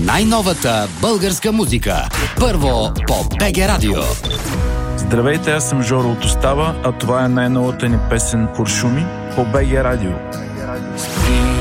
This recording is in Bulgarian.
Най-новата българска музика. Първо по БГ Радио. Здравейте, аз съм Жоро от Остава, а това е най-новата ни песен "Куршуми" по БГ Радио. Спи